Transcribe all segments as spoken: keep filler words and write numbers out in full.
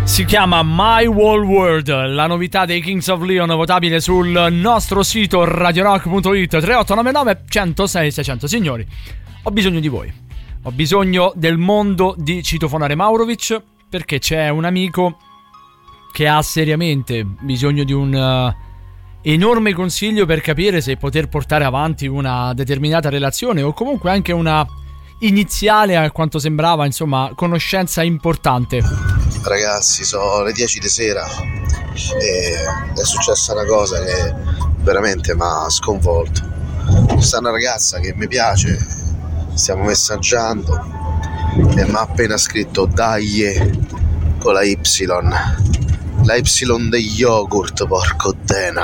Si chiama My Whole World, la novità dei Kings of Leon, votabile sul nostro sito radio rock punto it. Tre otto nove nove uno zero sei sei zero zero. Signori, ho bisogno di voi, ho bisogno del mondo di Citofonare Maurovic, perché c'è un amico che ha seriamente bisogno di un uh, enorme consiglio per capire se poter portare avanti una determinata relazione, o comunque anche una iniziale, a quanto sembrava, insomma, conoscenza importante. Ragazzi, sono le dieci di sera e è successa una cosa che veramente mi ha sconvolto. C'è una ragazza che mi piace, stiamo messaggiando e mi ha appena scritto dai con la Y, la Y degli yogurt, porco dena.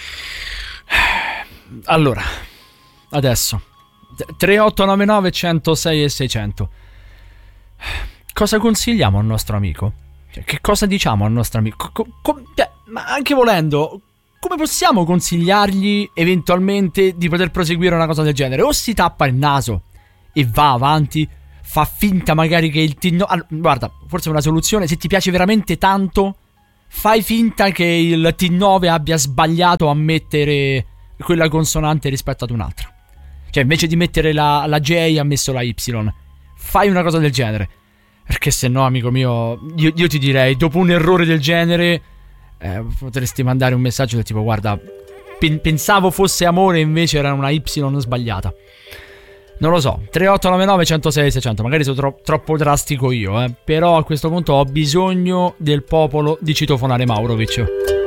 Allora, adesso tre otto nove nove uno zero sei sei zero zero. Cosa consigliamo al nostro amico? Cioè, che cosa diciamo al nostro amico? Co- co- cioè, ma anche volendo, come possiamo consigliargli eventualmente di poter proseguire una cosa del genere? O si tappa il naso e va avanti, fa finta magari che il T nove... Allora, guarda, forse una soluzione: se ti piace veramente tanto, fai finta che il T nove abbia sbagliato a mettere quella consonante rispetto ad un'altra. Cioè, invece di mettere la, la J ha messo la Y. Fai una cosa del genere, perché se no, amico mio, io, io ti direi, dopo un errore del genere, eh, potresti mandare un messaggio del tipo: guarda, pen- pensavo fosse amore, invece era una Y sbagliata. Non lo so. Tre otto nove nove uno zero sei sei zero zero. Magari sono tro- troppo drastico io, eh, però a questo punto ho bisogno del popolo di Citofonare Maurovic.